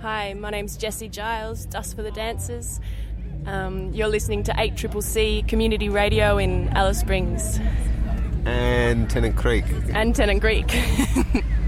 Hi, my name's Jessie Giles, Dust for the Dancers. You're listening to 8CCC Community Radio in Alice Springs. And Tennant Creek. And Tennant Creek.